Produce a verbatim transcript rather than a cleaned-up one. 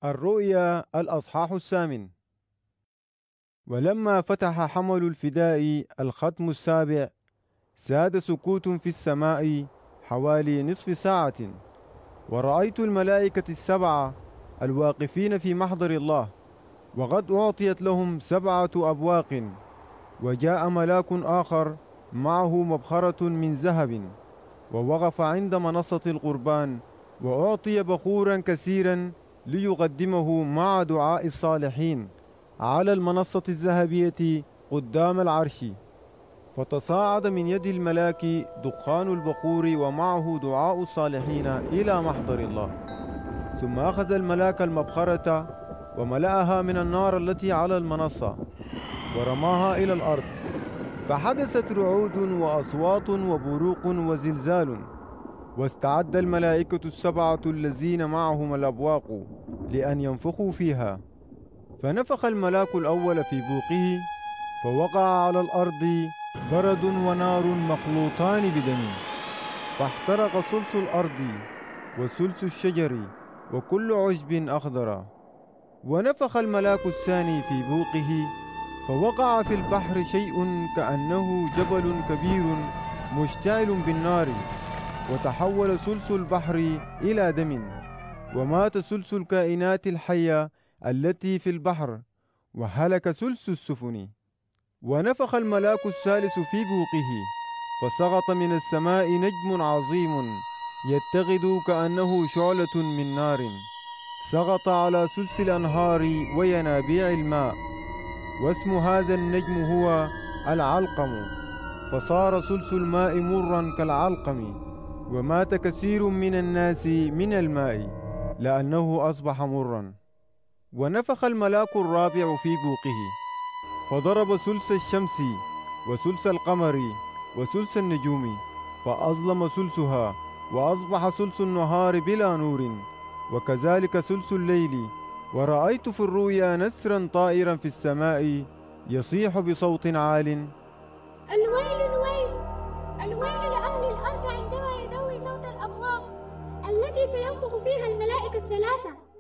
الرؤيا الأصحاح الثامن. ولما فتح حمل الفداء الختم السابع ساد سكوت في السماء حوالي نصف ساعة، ورأيت الملائكة السبعة الواقفين في محضر الله، وقد أعطيت لهم سبعة أبواق. وجاء ملاك آخر معه مبخرة من ذهب، ووقف عند منصة القربان، وأعطي بخورا كثيرا ليقدمه مع دعاء الصالحين على المنصة الذهبية قدام العرش. فتصاعد من يد الملاك دخان البخور ومعه دعاء الصالحين إلى محضر الله. ثم أخذ الملاك المبخرة وملأها من النار التي على المنصة ورماها إلى الأرض، فحدثت رعود وأصوات وبروق وزلزال. واستعد الملائكة السبعة الذين معهم الأبواق لأن ينفخوا فيها. فنفخ الملاك الأول في بوقه، فوقع على الأرض برد ونار مخلوطان بدم، فاحترق ثلث الأرض وثلث الشجر وكل عشب أخضر. ونفخ الملاك الثاني في بوقه، فوقع في البحر شيء كأنه جبل كبير مشتعل بالنار، وتحول ثلث البحر إلى دم، ومات ثلث الكائنات الحية التي في البحر، وهلك ثلث السفن. ونفخ الملاك الثالث في بوقه، فسقط من السماء نجم عظيم يتخذ كأنه شعلة من نار، سقط على ثلث الأنهار وينابيع الماء. واسم هذا النجم هو العلقم، فصار ثلث الماء مرا كالعلقم، ومات كثير من الناس من الماء لأنه أصبح مرا. ونفخ الملاك الرابع في بوقه، فضرب ثلث الشمس وثلث القمر وثلث النجوم، فأظلم ثلثها، وأصبح ثلث النهار بلا نور، وكذلك ثلث الليل. ورأيت في الرؤيا نسرا طائرا في السماء يصيح بصوت عال: الويل الويل الويل لأهل الأرض عندما يدوي صوت الأبواق التي سينفخ فيها الملائكة الثلاثة.